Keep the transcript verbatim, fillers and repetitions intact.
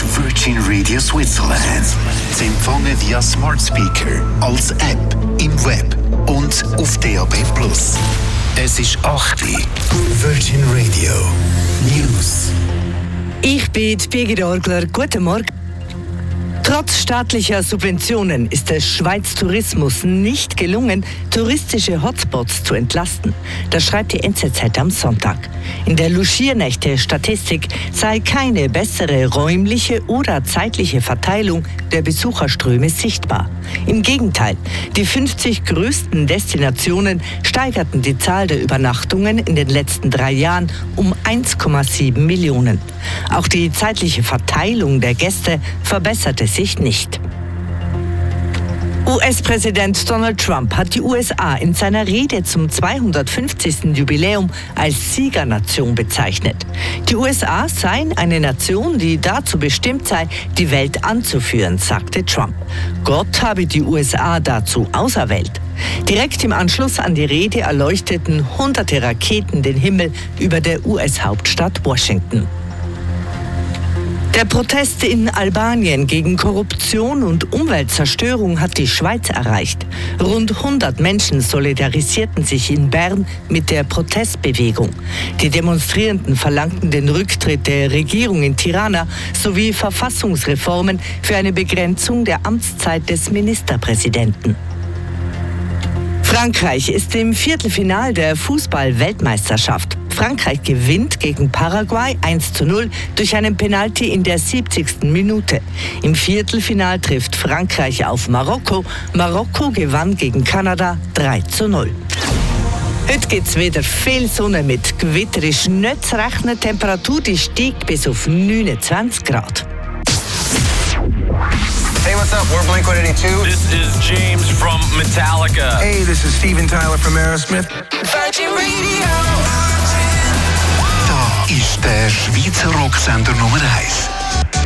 ist Virgin Radio Switzerland. Sie empfangen via Smart Speaker, als App, im Web und auf D A B plus. Es ist acht Uhr. Virgin Radio News. Ich bin Birgit Orgler. Guten Morgen. Trotz staatlicher Subventionen ist es Schweiz Tourismus nicht gelungen, touristische Hotspots zu entlasten. Das schreibt die N Z Z am Sonntag. In der Luciernächte-Statistik sei keine bessere räumliche oder zeitliche Verteilung der Besucherströme sichtbar. Im Gegenteil, die fünfzig größten Destinationen steigerten die Zahl der Übernachtungen in den letzten drei Jahren um eins Komma sieben Millionen. Auch die zeitliche Verteilung der Gäste verbesserte sich nicht. U S-Präsident Donald Trump hat die U S A in seiner Rede zum zweihundertfünfzigsten Jubiläum als Siegernation bezeichnet. Die U S A seien eine Nation, die dazu bestimmt sei, die Welt anzuführen, sagte Trump. Gott habe die U S A dazu auserwählt. Direkt im Anschluss an die Rede erleuchteten hunderte Raketen den Himmel über der U S-Hauptstadt Washington. Der Protest in Albanien gegen Korruption und Umweltzerstörung hat die Schweiz erreicht. Rund hundert Menschen solidarisierten sich in Bern mit der Protestbewegung. Die Demonstrierenden verlangten den Rücktritt der Regierung in Tirana sowie Verfassungsreformen für eine Begrenzung der Amtszeit des Ministerpräsidenten. Frankreich ist im Viertelfinal der Fußball-Weltmeisterschaft. Frankreich gewinnt gegen Paraguay eins zu null durch einen Penalty in der siebzigsten Minute. Im Viertelfinal trifft Frankreich auf Marokko. Marokko gewann gegen Kanada drei zu null. Heute gibt es wieder viel Sonne mit Gewitter. Ist nicht zu rechnen. Die Temperatur die steigt bis auf neunundzwanzig Grad. Hey, what's up? We're Blink one eighty-two. This is James from Metallica. Hey, this is Steven Tyler from Aerosmith. Virgin Radio. Da ist der Schweizer Rocksender Nummer eins.